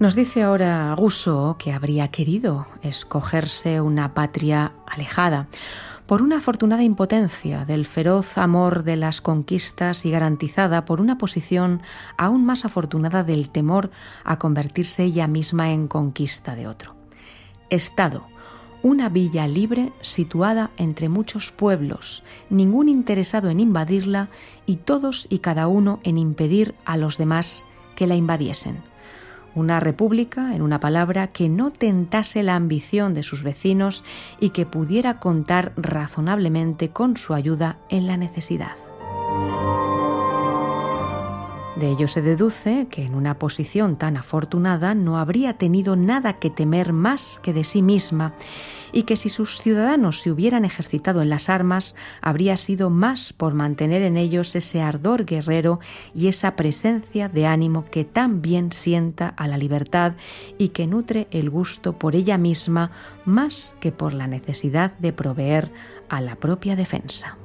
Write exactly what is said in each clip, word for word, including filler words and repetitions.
Nos dice ahora Rousseau que habría querido escogerse una patria alejada por una afortunada impotencia del feroz amor de las conquistas y garantizada por una posición aún más afortunada del temor a convertirse ella misma en conquista de otro. Estado, una villa libre situada entre muchos pueblos, ningún interesado en invadirla y todos y cada uno en impedir a los demás que la invadiesen. Una república, en una palabra, que no tentase la ambición de sus vecinos y que pudiera contar razonablemente con su ayuda en la necesidad. De ello se deduce que en una posición tan afortunada no habría tenido nada que temer más que de sí misma y que si sus ciudadanos se hubieran ejercitado en las armas habría sido más por mantener en ellos ese ardor guerrero y esa presencia de ánimo que tan bien sienta a la libertad y que nutre el gusto por ella misma más que por la necesidad de proveer a la propia defensa.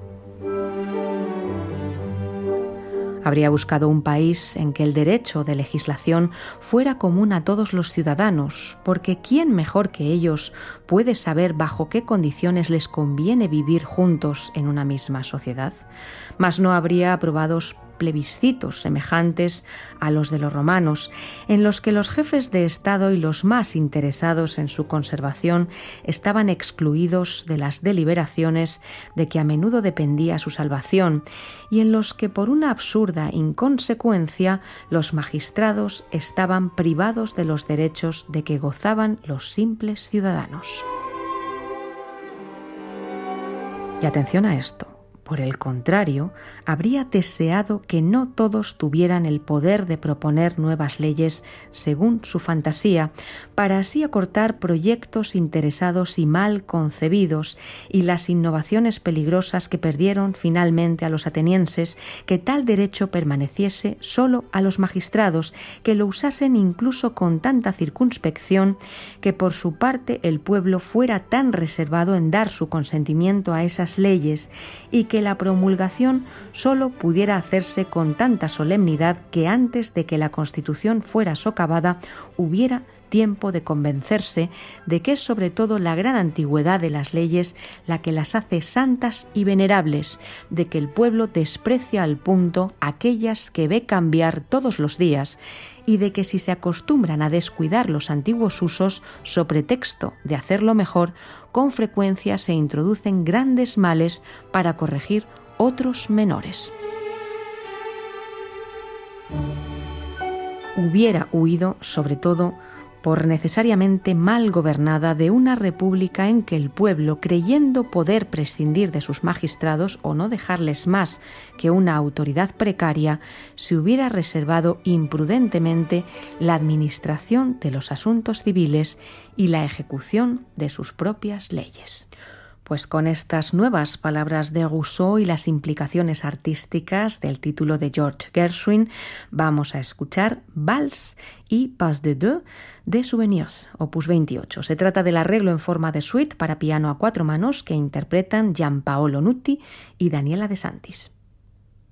Habría buscado un país en que el derecho de legislación fuera común a todos los ciudadanos, porque ¿quién mejor que ellos puede saber bajo qué condiciones les conviene vivir juntos en una misma sociedad? Mas no habría aprobado plebiscitos semejantes a los de los romanos, en los que los jefes de Estado y los más interesados en su conservación estaban excluidos de las deliberaciones de que a menudo dependía su salvación, y en los que por una absurda inconsecuencia los magistrados estaban privados de los derechos de que gozaban los simples ciudadanos. Y atención a esto. Por el contrario, habría deseado que no todos tuvieran el poder de proponer nuevas leyes según su fantasía, para así acortar proyectos interesados y mal concebidos y las innovaciones peligrosas que perdieron finalmente a los atenienses, que tal derecho permaneciese solo a los magistrados, que lo usasen incluso con tanta circunspección, que por su parte el pueblo fuera tan reservado en dar su consentimiento a esas leyes y que la promulgación sólo pudiera hacerse con tanta solemnidad que antes de que la Constitución fuera socavada hubiera tiempo de convencerse de que es sobre todo la gran antigüedad de las leyes la que las hace santas y venerables, de que el pueblo desprecia al punto aquellas que ve cambiar todos los días y de que si se acostumbran a descuidar los antiguos usos so pretexto de hacerlo mejor, con frecuencia se introducen grandes males para corregir otros menores. Hubiera huido, sobre todo, por necesariamente mal gobernada de una república en que el pueblo, creyendo poder prescindir de sus magistrados o no dejarles más que una autoridad precaria, se hubiera reservado imprudentemente la administración de los asuntos civiles y la ejecución de sus propias leyes. Pues con estas nuevas palabras de Rousseau y las implicaciones artísticas del título de George Gershwin, vamos a escuchar Vals y Pas de Deux de Souvenirs, opus veintiocho. Se trata del arreglo en forma de suite para piano a cuatro manos que interpretan Giampaolo Nutti y Daniela De Santis.